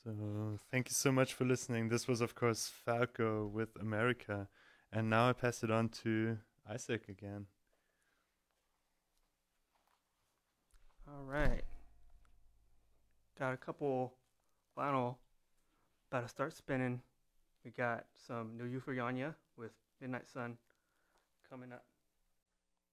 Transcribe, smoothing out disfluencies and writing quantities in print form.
So, thank you so much for listening. This was, of course, Falco with America. And now I pass it on to Isaac again. All right. Got a couple vinyl about to start spinning. We got some new Euphoriania with Midnight Sun coming up.